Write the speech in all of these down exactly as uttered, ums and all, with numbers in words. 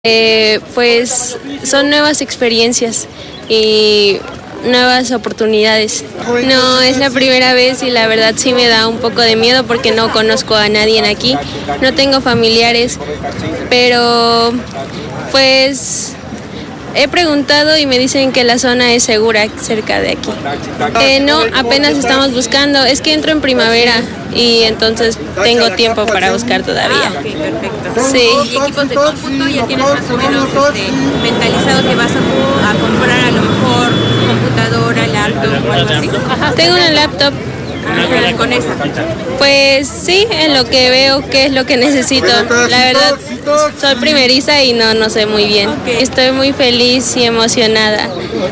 Eh, pues son nuevas experiencias y nuevas oportunidades. No es la primera vez y la verdad sí me da un poco de miedo porque no conozco a nadie aquí, no tengo familiares, pero pues he preguntado y me dicen que la zona es segura cerca de aquí. Eh, no, apenas estamos buscando, es que entro en primavera y entonces tengo tiempo para buscar todavía. Ah, okay, perfecto. Sí. ¿Y equipos de cómputo ya tienes más o menos este, mentalizado que vas a, a comprar a lo mejor computadora, laptop o algo así? Tengo una laptop. Ajá, con esa. Pues sí, en lo que veo qué es lo que necesito. La verdad, soy primeriza y no, no sé muy bien. Estoy muy feliz y emocionada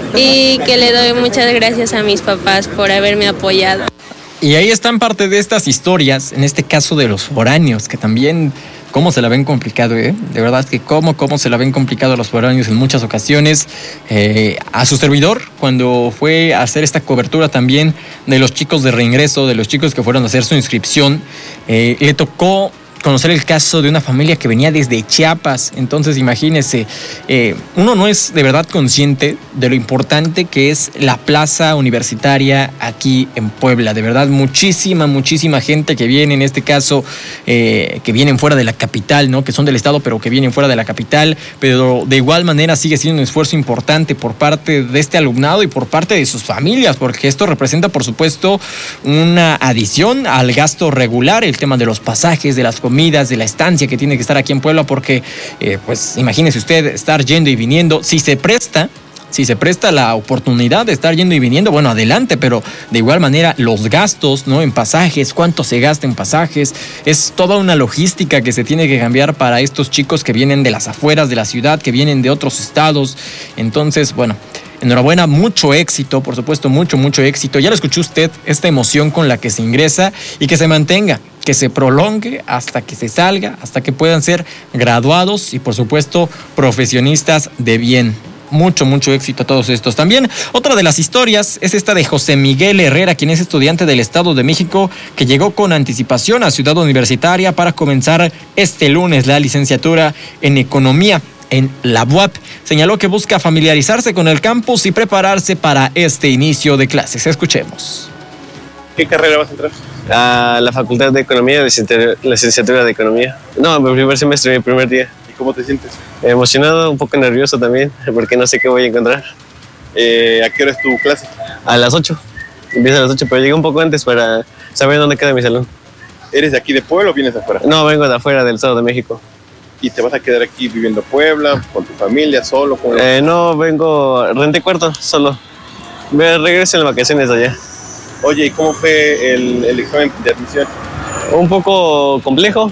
y que le doy muchas gracias a mis papás por haberme apoyado. Y ahí están parte de estas historias, en este caso de los foráneos, que también cómo se la ven complicado, ¿eh? De verdad que cómo, cómo se la ven complicado a los foráneos en muchas ocasiones. Eh, a su servidor, cuando fue a hacer esta cobertura también de los chicos de reingreso, de los chicos que fueron a hacer su inscripción, eh, le tocó conocer el caso de una familia que venía desde Chiapas. Entonces imagínense, eh, uno no es de verdad consciente de lo importante que es la plaza universitaria aquí en Puebla. De verdad, muchísima, muchísima gente que viene, en este caso, eh, que vienen fuera de la capital, ¿no? Que son del estado, pero que vienen fuera de la capital. Pero de igual manera sigue siendo un esfuerzo importante por parte de este alumnado y por parte de sus familias, porque esto representa, por supuesto, una adición al gasto regular, el tema de los pasajes, de las comidas, de la estancia que tiene que estar aquí en Puebla, porque eh, pues imagínese usted estar yendo y viniendo, si se presta, si se presta la oportunidad de estar yendo y viniendo, bueno, adelante, pero de igual manera los gastos, ¿no? En pasajes, cuánto se gasta en pasajes, es toda una logística que se tiene que cambiar para estos chicos que vienen de las afueras de la ciudad, que vienen de otros estados. Entonces, bueno, enhorabuena, mucho éxito, por supuesto, mucho, mucho éxito. Ya lo escuchó usted, esta emoción con la que se ingresa y que se mantenga, que se prolongue hasta que se salga, hasta que puedan ser graduados y, por supuesto, profesionistas de bien. Mucho, mucho éxito a todos estos. También otra de las historias es esta de José Miguel Herrera, quien es estudiante del Estado de México, que llegó con anticipación a Ciudad Universitaria para comenzar este lunes la licenciatura en Economía en la U A P. Señaló que busca familiarizarse con el campus y prepararse para este inicio de clases. Escuchemos. ¿Qué carrera vas a entrar? A la Facultad de Economía, la licenciatura de Economía. No, mi primer semestre, mi primer día. ¿Y cómo te sientes? Emocionado, un poco nervioso también, porque no sé qué voy a encontrar. Eh, ¿A qué hora es tu clase? A las ocho. Empieza a las ocho, pero llegué un poco antes para saber dónde queda mi salón. ¿Eres de aquí de Puebla o vienes de afuera? No, vengo de afuera, del Estado de México. ¿Y te vas a quedar aquí viviendo en Puebla, con tu familia, solo? Con... Eh, no, vengo, renté cuarto, solo. Me regreso en las vacaciones allá. Oye, ¿y cómo fue el, el examen de admisión? Un poco complejo,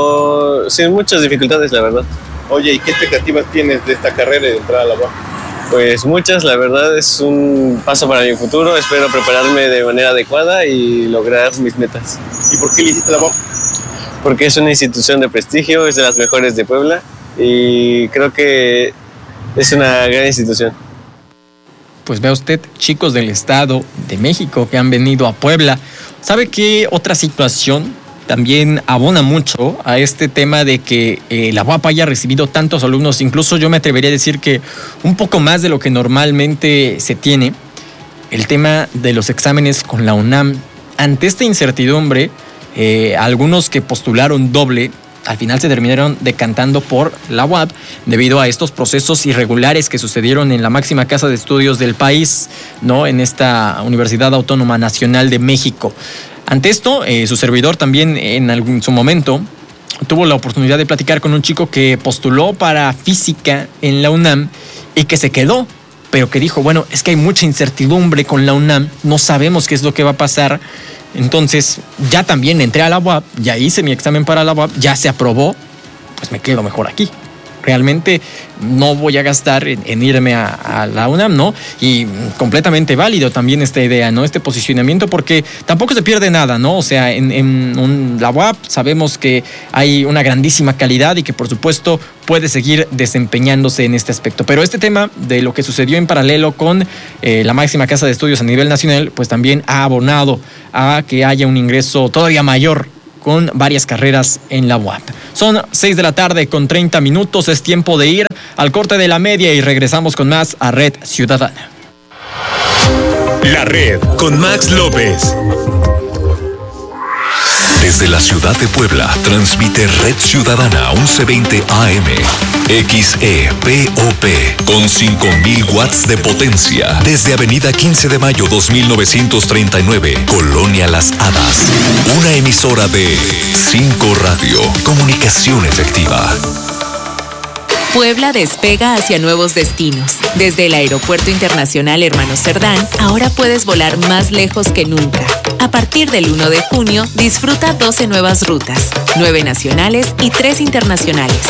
pero sin muchas dificultades, la verdad. Oye, ¿y qué expectativas tienes de esta carrera y de entrar a la U A P? Pues muchas, la verdad es un paso para mi futuro. Espero prepararme de manera adecuada y lograr mis metas. ¿Y por qué elegiste la U A P? Porque es una institución de prestigio, es de las mejores de Puebla y creo que es una gran institución. Pues vea usted, chicos del Estado de México que han venido a Puebla. ¿Sabe qué otra situación también abona mucho a este tema de que eh, la U A P haya recibido tantos alumnos? Incluso yo me atrevería a decir que un poco más de lo que normalmente se tiene. El tema de los exámenes con la UNAM. Ante esta incertidumbre, eh, algunos que postularon doble, al final se terminaron decantando por la U A P debido a estos procesos irregulares que sucedieron en la máxima casa de estudios del país, ¿no? En esta Universidad Autónoma Nacional de México. Ante esto, eh, su servidor también en algún su momento tuvo la oportunidad de platicar con un chico que postuló para física en la UNAM y que se quedó, pero que dijo, bueno, es que hay mucha incertidumbre con la UNAM, no sabemos qué es lo que va a pasar. Entonces, ya también entré a la U A P, ya hice mi examen para la U A P, ya se aprobó, pues me quedo mejor aquí. Realmente no voy a gastar en, en irme a, a la UNAM, ¿no? Y completamente válido también esta idea, ¿no? Este posicionamiento, porque tampoco se pierde nada, ¿no? O sea, en, en un, la U A P sabemos que hay una grandísima calidad y que, por supuesto, puede seguir desempeñándose en este aspecto. Pero este tema de lo que sucedió en paralelo con eh, la máxima casa de estudios a nivel nacional, pues también ha abonado a que haya un ingreso todavía mayor con varias carreras en la U A P. Son seis de la tarde con treinta minutos, es tiempo de ir al corte de la media y regresamos con más a Red Ciudadana. La Red con Max López. Desde la ciudad de Puebla, transmite Red Ciudadana once veinte A M, X E P O P, con cinco mil watts de potencia. Desde Avenida quince de mayo dos mil novecientos treinta y nueve, Colonia Las Hadas. Una emisora de cinco Radio, comunicación efectiva. Puebla despega hacia nuevos destinos. Desde el Aeropuerto Internacional Hermanos Cerdán, ahora puedes volar más lejos que nunca. A partir del uno de junio, disfruta doce nuevas rutas, nueve nacionales y tres internacionales.